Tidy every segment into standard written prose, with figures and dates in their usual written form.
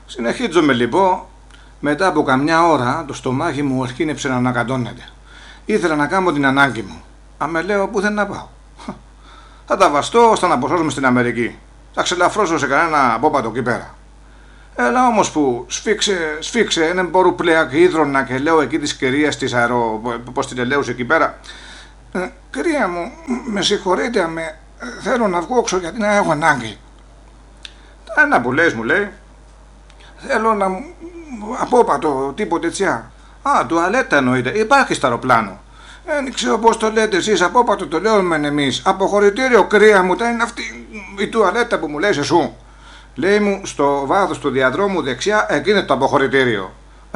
Συνεχίζομαι λοιπόν. Μετά από καμιά ώρα το στομάχι μου αρχίνεψε να ανακατώνεται. Ήθελα να κάνω την ανάγκη μου. Αμέ λέω πού δεν να πάω. Θα τα βαστώ ώστε να αποσώσουμε στην Αμερική. Θα ξελαφρώσω σε κανένα απόπατο εκεί πέρα. Έλα όμως που σφίξε έναν μπορού πλέα και ίδρωνα και λέω εκεί της κυρίας της πώς την ελέουσε εκεί πέρα. Κυρία μου, με συγχωρείτε, θέλω να βγω έξω γιατί να έχω ανάγκη. Ένα που λες μου λέει, θέλω να απόπατο τίποτε ετσιά. Α, τουαλέτα εννοείται, υπάρχει στο αεροπλάνο. Δεν ξέρω πώς το λέτε εσείς, απόπατο το λέμε εμείς. Αποχωρητήριο, κρύα μου, είναι αυτή η τουαλέτα που μου λες εσού. Λέει μου στο βάθος του διαδρόμου δεξιά, εκεί είναι το αποχωρητήριο.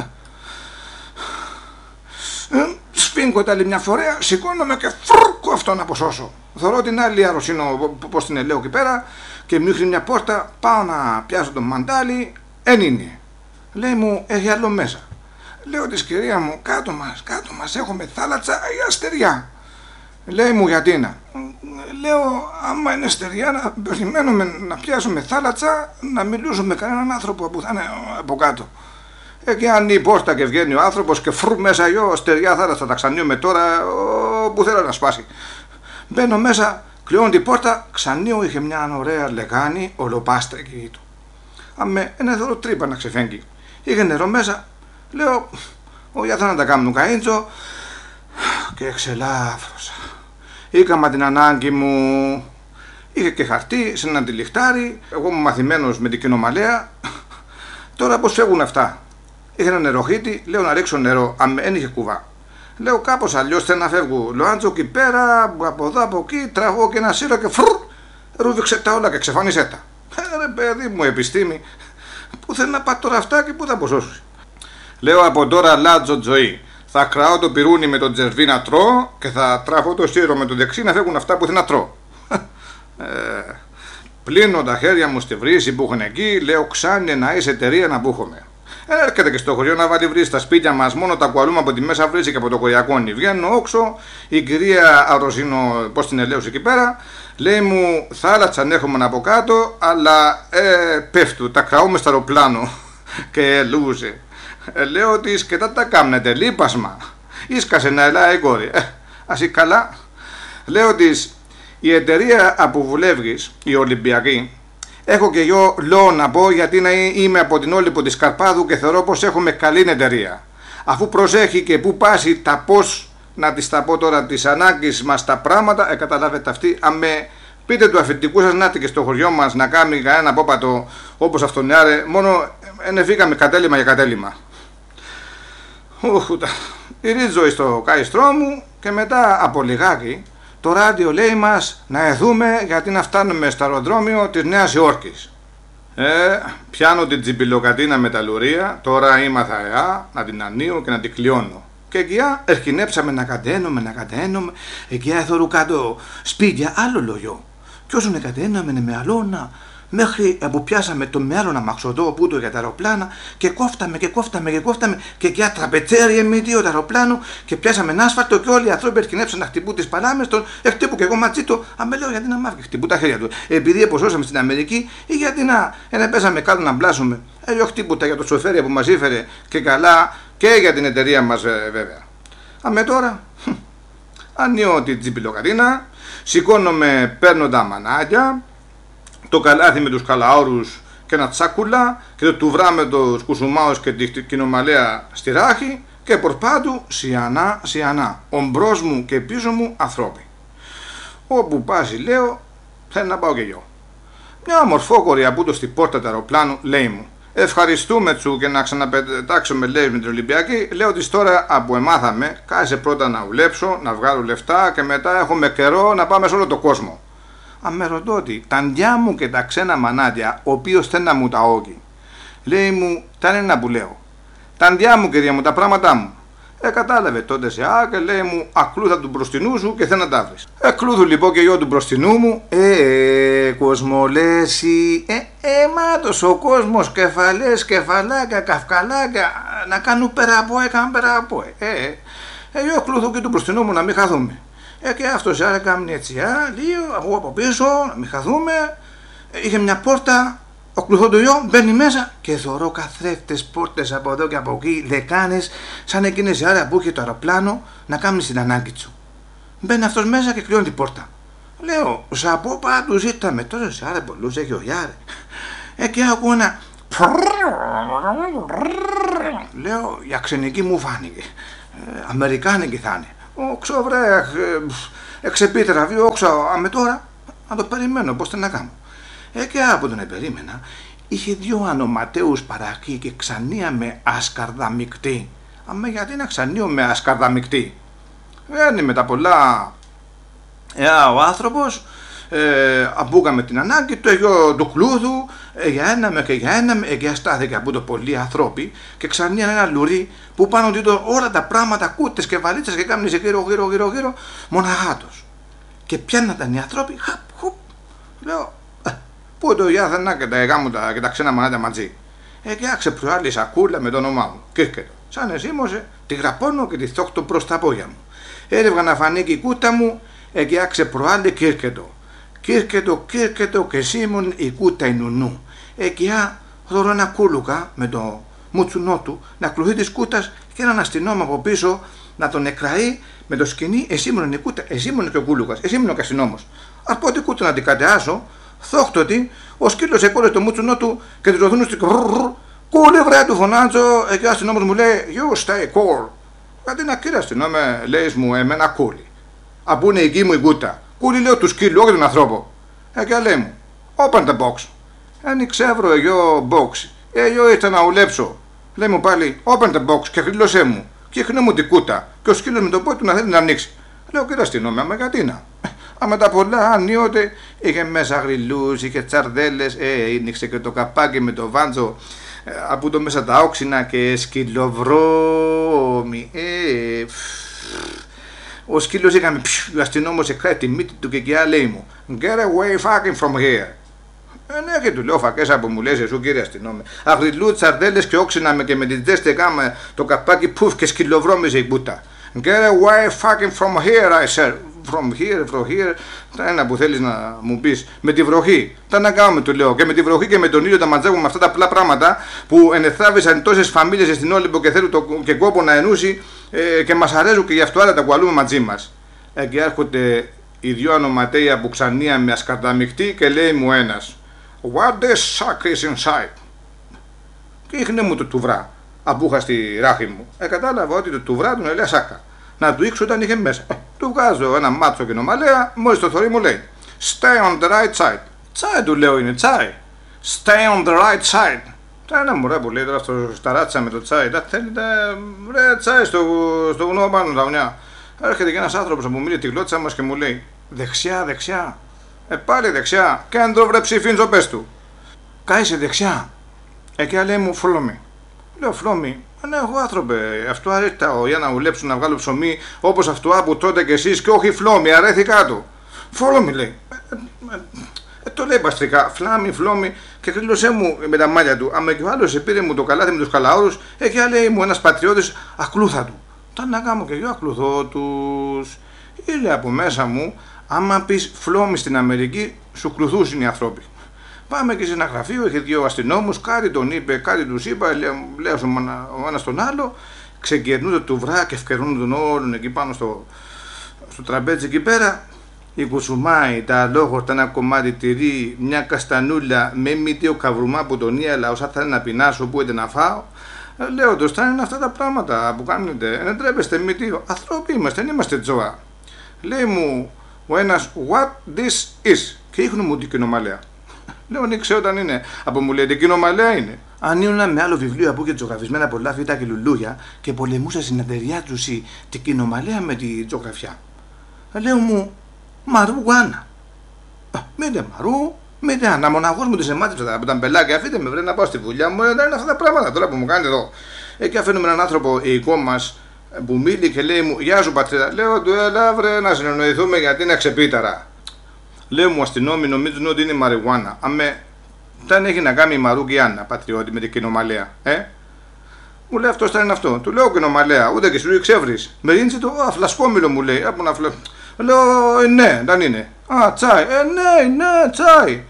Σφίγγω τα άλλη μια φορέα, σηκώνομαι και φρούκω αυτό να αποσώσω. Θωρώ την άλλη αρρωσίνο, πώς την ελέω εκεί πέρα, και μου ρίχνει μια πόρτα, πάω να πιάσω το μαντάλι, εν είναι. Λέει μου, έχει άλλο μέσα. Λέω της κυρία μου, κάτω μας έχουμε θάλασσα ή αστεριά. Λέει μου, γιατί να. Λέω, άμα είναι στεριά, να περιμένουμε να πιάσουμε θάλασσα, να μιλήσουμε με κανέναν άνθρωπο που θα είναι από κάτω. Και αν η πόρτα και βγαίνει ο άνθρωπος και φρου μέσα γιο, στεριά θάλασσα, τα ξανίουμε τώρα, που θέλω να σπάσει. Μπαίνω μέσα, κλειώνω την πόρτα, ξανίω είχε μια ωραία λεγάνη, ολοπάστρα εκεί του. Αμέ, ένα δώρο τρύπα να ξεφέγγει. Είχε νερό μέσα, λέω, για θα να τα κάνουν καΐντζο, και εξελάφρωσα.Ήκαμα την ανάγκη μου. Είχε και χαρτί σε ένα τυλιχτάρι. Εγώ είμαι μαθημένος με την κοινομαλέα. Τώρα πώς φεύγουν αυτά. Είχε ένα νεροχύτη, λέω να ρίξω νερό. Δεν είχε κουβά. Λέω κάπως αλλιώς θέλω να φεύγω. Λοάντζω εκεί πέρα, από εδώ από εκεί, τραβώ και ένα σύρο και φρουρ, ρούβηξε τα όλα και ξεφάνισε τα. Ρε παιδί μου, επιστήμη. Πού θέλει να πάει τώρα αυτά και πού θα αποσώσει. Λέω από τώρα αλλάζω ζωή. Θα κραώ το πυρούνι με τον τζερβί να τρώω και θα τραβώ το σύρο με το δεξί να φεύγουν αυτά που θέλω να τρώω. Πλύνω τα χέρια μου στη βρύση που έχουν εκεί, λέω ξάνι να είσαι εταιρεία να μπούχομαι. Έρχεται και στο χωριό να βάλει βρύση στα σπίτια μας, μόνο τα κουαλούμε από τη μέσα βρύση και από το κοϊακόνι. Βγαίνω όξω, η κυρία Αρρωσίνο, πώς την ελέωσε εκεί πέρα, λέει μου θάλασσα ανέχομαι από κάτω, αλλά πέφτου, τα κραούμε στο αεροπλάνο και λούζε. Λέω της και τα κάμνετε, λείπασμα. Ίσκασε να ελάει κόρη. Ας ή καλά. Λέω της, η εταιρεία που βουλεύγεις, η Ολυμπιακή, έχω και εγώ λόγο να πω γιατί να είμαι από την Όλυμπο της Καρπάδου και θεωρώ πως έχουμε καλή εταιρεία. Αφού προσέχει και που πάσει τα πώς, να της τα πω τώρα, τις ανάγκες μας τα πράγματα, καταλάβετε αυτή, αμέ πείτε του αφεντικού σας να και στο χωριό μας να κάνει κανένα απόπατο όπως αυτόν άρε, μόνο ενεφήκαμε κατέλημα για κατέλημα. Ρίζω στο κάιστρό μου και μετά από λιγάκι το ράδιο λέει μας να εδούμε γιατί να φτάνουμε στο αεροδρόμιο της Νέας Υόρκης. Πιάνω την τσιμπιλοκατίνα με τα λουρία, τώρα ήμαθα να την ανοίγω και να την κλειώνω. Και εκεί ερχινέψαμε να κατένουμε, εκεί έθωρου κάτω σπίτια άλλο λογιό. Κι όσον κατέναμε με αλώνα, μέχρι που πιάσαμε το μέλλον αμαξοδό που το για τα αεροπλάνα και κόφταμε και εκεί τραπετσέρι εμμύτιο το αεροπλάνο και πιάσαμε ένα άσφαλτο και όλοι οι άνθρωποι ερχινέψαν να χτυπούν τις παλάμες των χτύπου και εγώ μαζί του λέω γιατί να μάθει χτυπούν τα χέρια του επειδή εποσώσαμε στην Αμερική ή γιατί να πέσαμε κάτω να μπλάσουμε χτύπουτα για το σοφέρια που μας ήφερε και καλά και για την εταιρεία μας βέβαια. Τώρα ανοίγω την τσιπιλοκατίνα, σηκώνομαι, παίρνω τα μανάκια, το καλάθι με τους καλαόρους και ένα τσάκουλα και το τουβρά με τους κουσουμάους και την κοινομαλέα στη ράχη και πορπάτου σιανά, ομπρός μου και πίσω μου ανθρώποι. Όπου πάσει λέω θέλω να πάω και εγώ. Μια ομορφόκορη από το στην πόρτα του αεροπλάνου λέει μου ευχαριστούμε τσου και να ξαναπετάξουμε λέει με την Ολυμπιακή. Λέω της τώρα από εμάθαμε κάθισε πρώτα να δουλέψω, να βγάλω λεφτά και μετά έχουμε καιρό να πάμε σε όλο το κόσμο. Με ρωτώ ότι τα ντιά μου και τα ξένα μανάτια, ο οποίος θέλει να μου τα όγει. Λέει μου, τα είναι ένα που λέω. Τα ντιά μου, κυρία μου, τα πράγματά μου. Κατάλαβε τότε σε και λέει μου, ακλούθα του μπροστινού σου και θέλω να τα βρεις. Εκλούθου λοιπόν και εγώ του μπροστινού μου, κοσμολέση, μάτος ο κόσμος, κεφαλές, κεφαλάκια, καυκαλάκια, να κάνουν πέρα από, εγώ εκλούθου και του μπροστινού μου να μην χαθούμε. Και αυτός έκανε έτσι, λίγο, εγώ από πίσω, να μην χαθούμε. Είχε μια πόρτα Ο κλουθοντολιό μπαίνει μέσα και θωρώ καθρέφτες, πόρτες από εδώ και από εκεί, λεκάνες, σαν εκείνες η ώρα που είχε το αεροπλάνο να κάνει την ανάγκη του. Μπαίνει αυτός μέσα και κλειώνει την πόρτα. Λέω, σαπό πάντου ζήταμε, τόσο σε άρα πολλούς έχει ο Γιάρε. Και ακούω ένα... Λέω, για ξενική μου φάνηκε. Αμερικάνικη θα είναι. Όξω βρε, εξεπίτερα βίο, όξω, αμε τώρα, να το περιμένω, πώς θα να κάνω. Και από τον περίμενα, είχε δύο ανοματέους παρακεί και ξανία με ασκαρδαμικτή. Αμε γιατί να ξανίω με ασκαρδαμικτή. Βγαίνει με τα πολλά. Ο άνθρωπος αμπούκαμε την ανάγκη του εγω του κλούδου για ένα και αστάθηκε από το πολλοί ανθρώποι και ξανίαν ένα λουρί που πάνω του όλα τα πράγματα, κούτες και βαλίτσες και κάμνησε γύρω μοναχάτος. Και πιάνναταν οι άνθρωποι, χαπ, λέω, πού το γιάθαινα και τα εγάμουτα και τα ξένα μανάτα μαζί. Και άξε προάλλη σακούλα με το όνομά μου, Κίρκετο. Σαν εσήμωσε, τη γραπώνω και τη θόχτω προς τα πόδια μου. Έρευγα να φανεί και η κούτα μου, και άξε προάλλη Κίρκετο. Κίρκετο και Σίμων η κούτα νουνού. Και θωρώ ένα κούλουκα με το μουτσουνό του να κλουθεί της κούτας και έναν αστυνόμο από πίσω να τον εκραεί με το σκηνή. Εσήμων η κούτα, εσήμων και ο κούλουκας, εσήμων ο αστυνόμος. Ας πω την κούτα να την κατεάσω, θόχτωτη, ο σκύλος εκόλε το μουτσουνό του και του ρωθούν στην κούλε βρε του φωνάζω. Και ο αστυνόμος μου λέει, you stay cool. Γιατί να κύριε αστυνόμε, λέει μου εμένα κούλι. Απού είναι η γη μου η κούτα. Κούλι λέω του σκύλου, όχι τον ανθρώπο. Και λέει μου, open the box. Εν ξεύρω εγώ box. Εγώ ήρθα να ουλέψω. Λέει μου πάλι, open the box και χρήλωσέ μου. Και χνε μου την κούτα. Και ο σκύλος με το πόδι του να θέλει να ανοίξει. Λέω κύριε αστυνόμε, άμα γιατί να. Άμα τα πολλά ανοίονται, είχε μέσα γριλούς, είχε τσαρδέλες, άνοιξε και το καπάκι με το βάντζο. Από το μέσα τα όξινα και σκυλοβρώμη. Ο σκύλος είχαμε ο αστυνόμος εκράει τη μύτη του και λέει μου get away fucking from here. Ναι και του λέω φακές από μου λες εσύ κύριε αστυνόμε. Αγριλού τσαρδέλες και όξινα και με τις δέστε κάμε το καπάκι πουφ και σκυλοβρώμιζε η μπούτα. Get away fucking from here I said. From here, τα ένα που θέλεις να μου πεις, με τη βροχή. Τα να κάνουμε, του λέω. Και με τη βροχή και με τον ήλιο τα μαζεύουμε αυτά τα απλά πράγματα που ενεθάβησαν τόσες φαμίλιες στην Όλυμπο και θέλουν και κόπο να ενούσει και μας αρέσουν και γι' αυτό άρα τα κουαλούμε μαζί μας. Και έρχονται οι δυο ανοματέοι που ξανία με ασκαρδαμιχτή και λέει μου ένας, what this sack is inside. Και ήχνε μου το τουβρά, από είχα στη ράχη μου. Κατάλαβα ότι το τουβρά του λέει σάκα. Να του ήξω όταν είχε μέσα. Του βγάζω ένα μάτσο και νομαλέα, μόλις το θωρεί μου λέει stay on the right side. Τσάι του λέω είναι τσάι. Stay on the right side. Τα ένα μωρέ που λέει τώρα στα ράτσα με το τσάι. Τα θέλετε ρε τσάι στο βουνό πάνω τα βουνιά. Έρχεται και ένας άνθρωπος που μίλει τη γλώτσα μας και μου λέει δεξιά. Πάλι δεξιά. Κέντρο βρε ψηφίντζο πες του. Κάισε δεξιά. Και λέει μου follow me. Λέω follow me. Ναι, εγώ άνθρωπε, αυτό αρέτα για να ουλέψουν να βγάλω ψωμί όπως αυτό που τότε κι εσείς και όχι φλόμι, αρέθηκα του. Φόλο λέει. Το λέει παστρικά, φλόμι και κρύλωσέ μου με τα μάλια του. Άμα και ο άλλος πήρε μου το καλάθι με τους καλαόρους, και λέει μου ένας πατριώτης ακλούθα του. Τα να κάνω και εγώ ακλουθώ τους. Ήλε από μέσα μου, άμα πεις φλόμι στην Αμερική, σου κλουθούσουν οι ανθρώποι. Πάμε και σε ένα γραφείο, είχε δύο αστυνόμους, κάτι τον είπε, κάτι τους είπα, λέω ο ένας τον άλλο, ξεκερνούνται του βρά και ευκαιρνούν τον όλων εκεί πάνω στο τραπέζι εκεί πέρα. Η κουσουμάι, τα αλόγορτα, ένα κομμάτι τυρί, μια καστανούλα με μύτιο καβρουμά που τον ίαλα, όσα θα είναι να πεινάσω, πού είτε να φάω. Λέω, το είναι αυτά τα πράγματα που κάνετε, δεν τρέπεστε μύτιο, ανθρώποι είμαστε, δεν είμαστε τζόα. Λέει μου ο ένας, what this is, και ίχνου μου την κοινομαλέα. Λέω, δεν ξέρω όταν είναι. Από μου λέει, την κοινομαλέα είναι. Αν ήμουν με άλλο βιβλίο που είχε ζωγραφισμένα πολλά φύτα και λουλούγια και πολεμούσα στην εταιρεία του την κοινομαλέα με τη ζωγραφιά. Λέω μου, μαρούγουάνα. Μήτε μαρού, μήτε άνα. Μοναχός μου τη εμάτυψα από τα μπελάκια. Αφήστε με βρε να πάω στη δουλειά μου. Δεν είναι αυτά τα πράγματα τώρα που μου κάνετε εδώ. Και αφήνουμε έναν άνθρωπο οικό μας που μίλει και λέει μου, γεια σου πατρίδα. Λέω του, έλα βρε να συνεννοηθούμε γιατί είναι ξεπίταρα. Λέω μου αστυνόμοι νομίζουν ότι είναι μαριγουάνα. Αμέ, δεν έχει να κάνει η Μαρούγκιάννα, πατριώτη, με την κοινομαλέα. Μου λέει αυτό είναι αυτό. Του λέω κοινομαλέα, ούτε και σου λέει ξεύρεις. Με ρίνησε το αφλασκόμηλο μου λέει. Από να Λέω ναι, δεν είναι. Α, τσάι. Ναι, τσάι.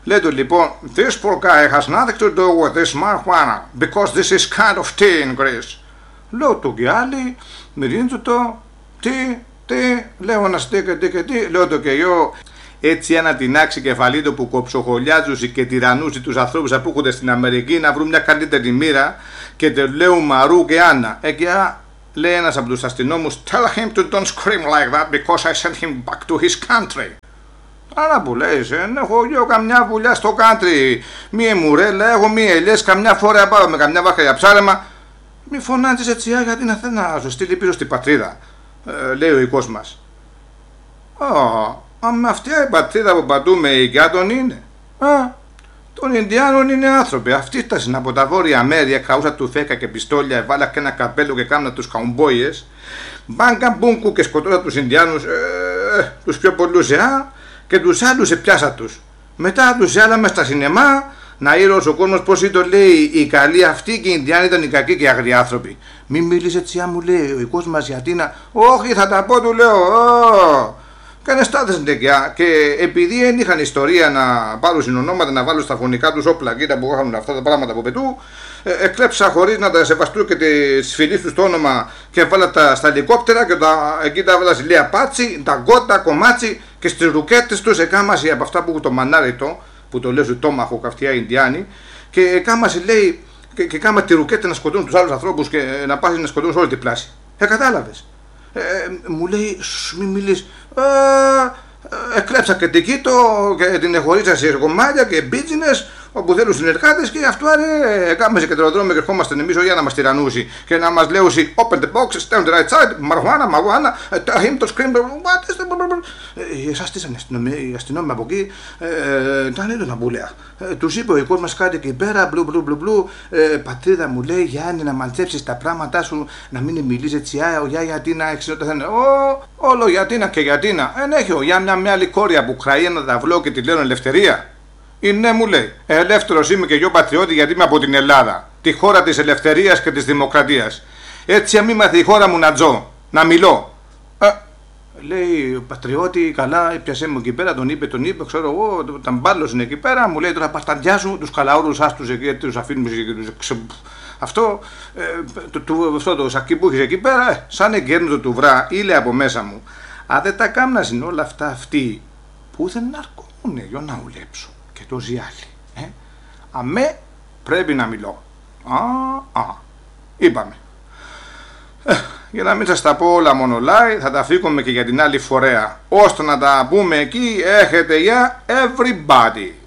Λέει του λοιπόν, this poor guy has nothing to do with this marijuana, because this is kind of tea in Greece. Λέω του και άλλοι, μυρίζουν το, τι, λέω να στέκεται και τι, λέω το και εγώ. Έτσι ένα τεινάξει κεφαλή του που κοψοχολιάζουσε και τυρανούσε τους ανθρώπους που έρχονται στην Αμερική να βρουν μια καλύτερη μοίρα και του λέω Μαρού και Άννα. Και λέει ένας από τους αστυνόμους, tell him to don't scream like that because I sent him back to his country. Άρα που λέει, έχω εγώ καμιά βουλιά στο country, μία μουρέλα, έχω μία ελιές, καμιά φορά πάω με καμιά βάχα για ψάρεμα. Μη φωνάζεις έτσι γιατί να θέλει να σου στείλει πίσω στην πατρίδα, λέει ο οικός μας. Με αυτή η πατρίδα που πατούμε οι Ινδιάνων είναι. Των Ινδιάνων είναι άνθρωποι. Αυτοί φτάσαν από τα βόρεια μέρη, καούσα του φέκα και πιστόλια, βάλα και ένα καπέλο και κάμνα τους καουμπόιες. Μπάνκα μπούγκου και σκοτώσα τους Ινδιάνους, τους πιο πολλούς και τους άλλους πιάσα τους. Μετά τους έλαμε στα σινεμά να ήρωσε ο κόσμος πως το λέει οι καλοί αυτοί και οι Ινδιάνοι ήταν οι κακοί και οι αγριοί άνθρωποι. Μη μίλησε έτσι, μου λέει ο οικός μας γιατί να. Όχι, θα τα πω, του λέω. Κάνε στάδες ντεκιά και επειδή δεν είχαν ιστορία να πάρουν συνονόματα να βάλουν στα φωνικά τους όπλα, κοίτα που είχαν αυτά τα πράγματα από πετού, εκλέψα χωρίς να τα σεβαστούν και τις φιλίες τους το όνομα και βάλα τα στα ελικόπτερα και εκεί τα βάλα στη Λία Πάτσι, τα γκότα, κομμάτσι και στις ρουκέτες τους εκάμαση από αυτά που έχουν το μανάριτο, που το λέω στο τόμαχο καυτιά Ινδιάνοι, και εκάμαση λέει και κάμα τη ρουκέτα να σκοτώνουν τους άλλους ανθρώπους και να πάσει να σκοτώνουν σε όλη την πλάση. Κατάλαβες. Μου λέει, μη μιλείς, εκλέψα και την κοίτο και την εχωρίσα σε κομμάτια και μπίτζινες όπου θέλουν συνεργάτες και αυτό κάμε σε κεντροδρόμιο και ερχόμαστε εμείς για να μας τυραννούσει και να μας λέουσει open the box, stand the right side, μαρουάνα, tell him to scream, what is the... Εσάς στήσανε οι αστυνόμοι από εκεί, ήταν ήλιο να μπουλέα. Τους είπε ο οικός μας κάτι εκεί πέρα, μπλου, πατρίδα μου λέει Γιάννη να μαντέψεις τα πράγματά σου, να μην μιλείς έτσι, γιατί να εξαιρετωθένε. Όλο γιατί να και γιατί να. Έχει ο Γιάννη μια άλλη κόρια που κράει ένα ταυλό και τη λένε ελευθερία. Ναι, μου λέει, ελεύθερος είμαι και εγώ πατριώτη γιατί είμαι από την Ελλάδα, τη χώρα της ελευθερίας και της δημοκρατίας. Έτσι αμήμαθε η χώρα μου να τζω, να μιλώ. Λέει, πατριώτη, καλά, έπιασέ μου εκεί πέρα, τον είπε, ξέρω εγώ, τα μπάλωσαν εκεί πέρα, μου λέει τώρα πασταντιά σου, τους καλαούρους άστους εκεί, τους αφήνουμε αυτό, το σακί που έχεις εκεί πέρα, σαν εγκέρνητο του βρά, ήλε από μέσα μου. Αν δεν τα κάμνασαν όλα αυτά αυτοί, που δεν αρκούνε για να ουλέψω. Και το ζιάλι. Αμέ πρέπει να μιλώ. Είπαμε. Για να μην σας τα πω όλα μονολάι, θα τα φύγουμε και για την άλλη φορέα. Ώστε να τα πούμε εκεί, έχετε για everybody.